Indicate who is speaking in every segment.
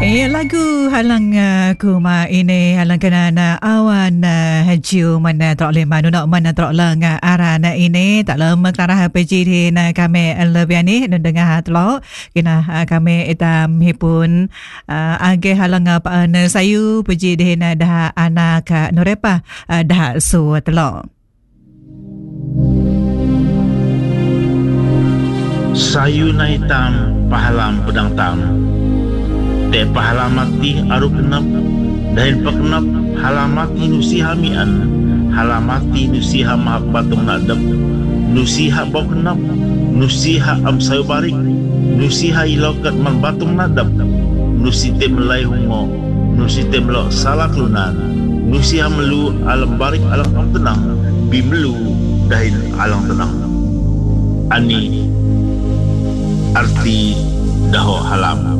Speaker 1: Lagu halang kuma ini halang kena awan hajiu mana tak boleh manu nak mana tak lang arana ini tak lama kelarah peji di kami lebih ni dan dengar telok kena kami itam hipun age halang apa sayu peji di dah anak nurepa dah su telok
Speaker 2: sayu na itam pahalam pedang tam te pahalamati aru kenap dahil pakenap halamati nusiha mian halamati nusiha mahabatong nadab nusiha bau kenap nusiha am sayo barik nusiha ilokat man batong nadab nusite melai hungo nusite melok salah kelunan nusiha melu alam barik alam am tenang bimelu dahil alam tenang ani arti daho halam.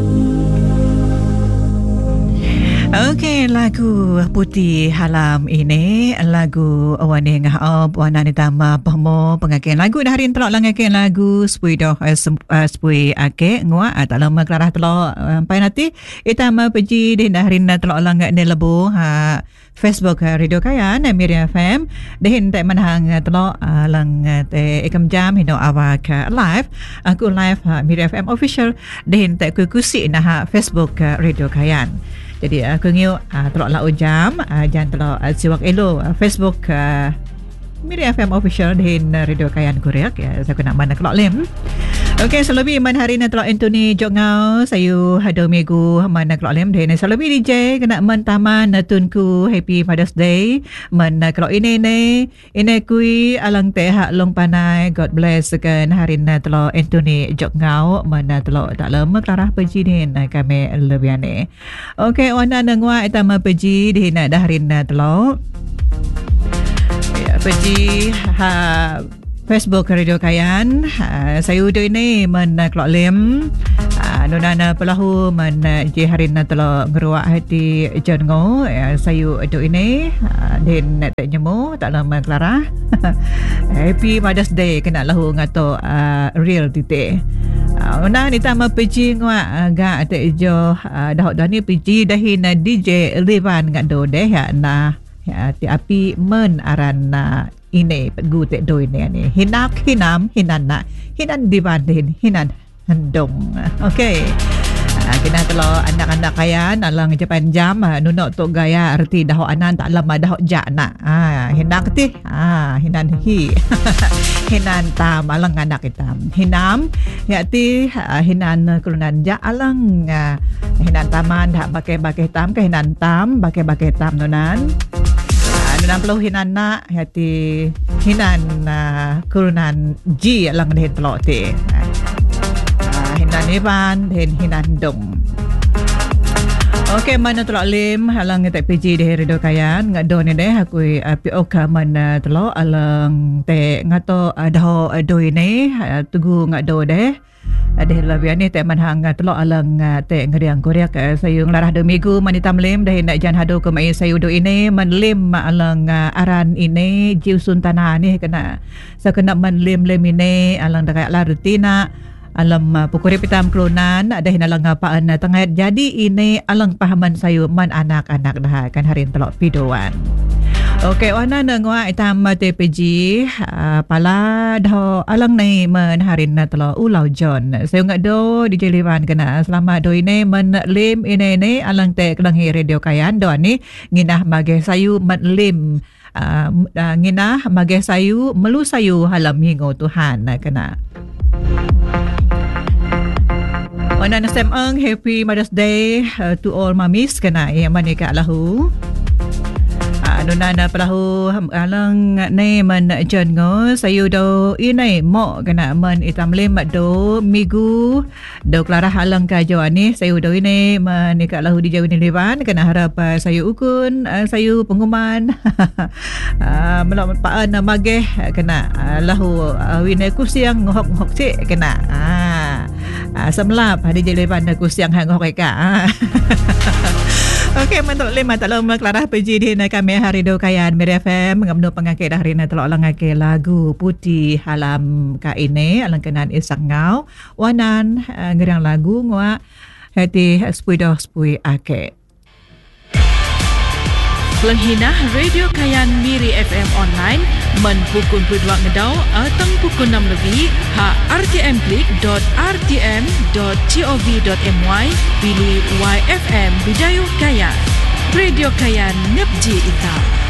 Speaker 1: Okey, lagu Putih Halam ini lagu awani ngah wana ni tama pahmo pengakian lagu dah hari telok langakian lagu spui doh spui ake ngwa tak lama kelarah telok sampai nanti itama peji di hari telok langak ni lebu Facebook Radio Kayan Miriam FM dehin tak manhang telok lang te ikam jam hino awak live aku live Miriam FM official dehin tak kusi nah Facebook Radio Kayan. Jadi aku ngiu telok lau jam jangan telok siwak elo Facebook Miriam FM official din Radio Kayan Koreak ya saya nak mana kelok lem. Okey selabi man hari na telok Anthony Jogngau sayu hado minggu mana kelok lem din selabi DJ kena man taman natunku happy Father's Day man kelok ini kui alang teh hak long panai God bless kan hari na telok Anthony Jogngau mana telok tak lama kelarah peji din kami lebiane. Okey wana nangwa itama peji din dah hari na telok peji Facebook Radio Kayan saya udah ini men kelok lem nunana pelahu men je hari na telok ngeruak hati Jogngau saya udah ini den tak nyemu tak lama kelarah happy Mother's Day kena lahu ngato real titik una ni tama peji ngwa ga te jo dah ni peji dahin DJ Livan ngado deh ya nah ya ti api men aran ini pegu te doi ni hinak hinam hinana hinan dibanding hinan hendong okey kena telo anak-anak kayan alang Japan jam nunok tok gaya arti dah anan tak lama dah jana hinak ti hinan hi hinan tam alang anak hitam hinam ya ti hinan kelunan ja alang hinan taman dah pakai tam ke hinan tam pakai tam nunan nunan peluh hinan nak hati hinan kurunan ji alang deh telok ti hinan iban hinan dong. Okey mana telok lim alang tak PG deh Radio Kayan ngado ni deh aku POK mana telok alang te ngato dah doi ni tugu ngado deh ada lebih ni tak manhang telok alang te ngeriang Korea sayung larah de minggu manita melim dah nak jan hado ke mai sayu do ini menlim alang aran ini jiu suntana ni kena sakena menlim ini alang dekat la rutina alam pukuri pitam kelunan ada hinalang apaan tengah jadi ini alang pahaman sayu man anak-anak dah kan hari telok pidoan. Okey wana nangwa itam TPG pala dah alang ni men hari na telok ulau John saya ngado DJ Livan kena selamat do ini men lim ini alang te kelang Radio Kayan do ni nginah mage sayu men lim nginah mage sayu melu sayu halam hingo Tuhan kena. Wana nasemang happy Mother's Day to all mommies kena yang manika lahu nunana pelahu alang ni man Jogngau sayu do ini mo kena man itam lim do minggu do kelarah alang ka jo ni sayu do ini manika lahu di jauh ni levan kena harap sayu ukun sayu pengumuman melok paan mageh kena lahu wine kusiang ngok cik kena semlap di jeleban kusiang hang ngok ka. Okey mantuk lima tak lama kelarah peji di kami hari do Kayan Miriam FM ngamno pengakit hari na telok langake lagu Putih Halam ka ini alang kenan isang ngau wanan ngeriang lagu ngwa hati spui ake.
Speaker 3: Pelenghinah Radio Kayan Miri FM online men pukul 22 ngedau atau pukul 6 lebih ha rtmklik.rtm.gov.my pilih YFM Bidayuh Kayan. Radio Kayan Nepji Ita.